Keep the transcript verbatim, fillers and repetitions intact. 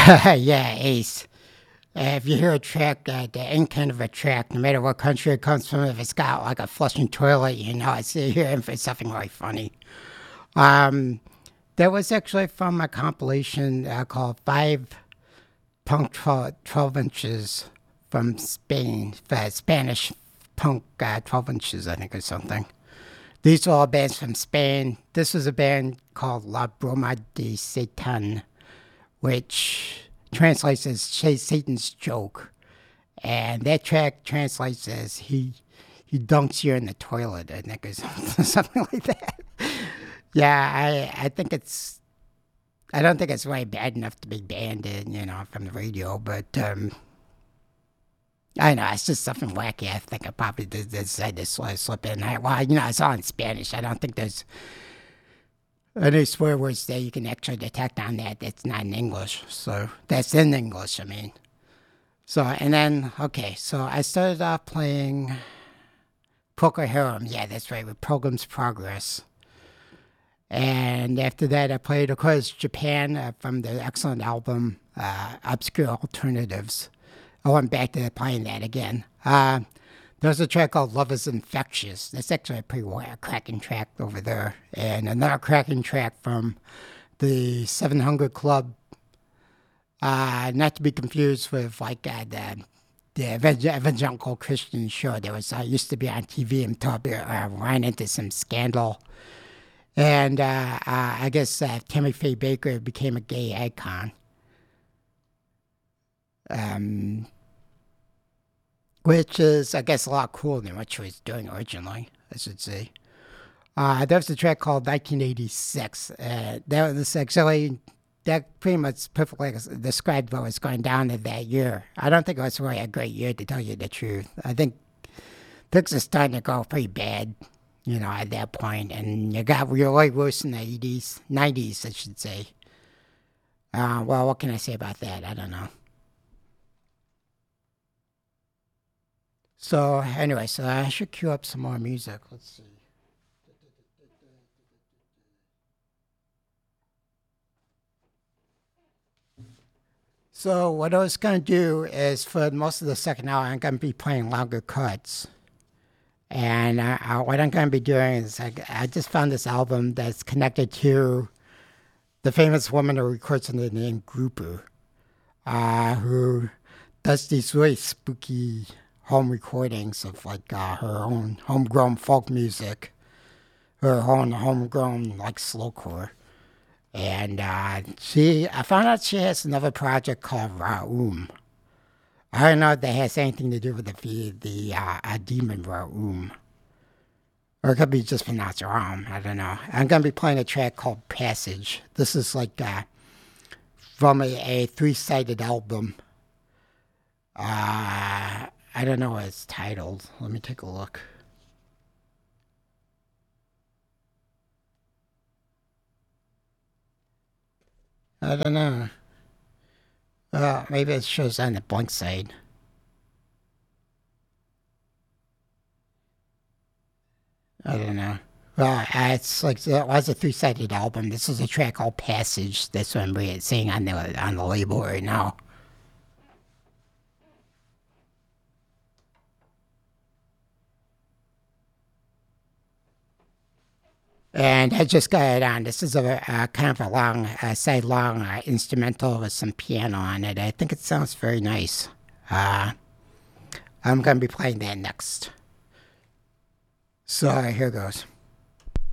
Yeah, Ace. Uh, if you hear a track, uh, the end kind of a track, no matter what country it comes from, if it's got like a flushing toilet, you know, it's you're in for something really funny. Um, that was actually from a compilation uh, called Five Punk twelve, twelve Inches from Spain, uh, Spanish punk uh, twelve Inches, I think, or something. These are all bands from Spain. This was a band called La Broma de Satan, which translates as Satan's joke. And that track translates as he he dunks you in the toilet, I think, or something, something like that. Yeah, I I think it's I don't think it's really bad enough to be banned, you know, from the radio, but um, I know it's just something wacky. I think I probably did decide to slip slip in. I, well, you know, it's all in Spanish. I don't think there's any swear words that you can actually detect on that that's not in English. So that's in English, I mean. So, and then, okay, so I started off playing Procol Harum. Yeah, that's right, with Pilgrim's Progress. And after that, I played, of course, Japan uh, from the excellent album uh, Obscure Alternatives. I went back to playing that again. Uh, there's a track called Love is Infectious. That's actually a pretty wild, cracking track over there. And another cracking track from the seven hundred Club. Uh, not to be confused with like uh, the the Evangelical Christian show that was uh, used to be on T V until it uh, ran into some scandal. And uh, uh, I guess uh, Tammy Faye Baker became a gay icon. Um, which is, I guess, a lot cooler than what she was doing originally, I should say. Uh, there was a track called nineteen eighty-six. Uh, that was actually, that pretty much perfectly described what was going down in that year. I don't think it was really a great year, to tell you the truth. I think things are starting to go pretty bad, you know, at that point. And you got really worse in the eighties, nineties, I should say. Uh, well, what can I say about that? I don't know. So, anyway, so I should cue up some more music. Let's see. So, what I was going to do is for most of the second hour, I'm going to be playing longer cuts. And uh, uh, what I'm going to be doing is I, I just found this album that's connected to the famous woman who records under the name Grouper, uh, who does these really spooky home recordings of like uh, her own homegrown folk music, her own homegrown like slowcore. And uh, she, I found out she has another project called Raum. I don't know if that has anything to do with the the uh, a demon Raum. Or it could be just pronounced Raum. I don't know. I'm going to be playing a track called Passage. This is like uh, from a, a three-sided album. Uh, I don't know what it's titled. Let me take a look. I don't know. Uh, maybe it shows on the blank side. I don't know. Well, uh, it's like it was a three-sided album. This is a track called Passage. That's what I'm seeing on the on the label right now. And I just got it on. This is a, a kind of a long, uh, side long uh, instrumental with some piano on it. I think it sounds very nice. Uh, I'm going to be playing that next. So here goes.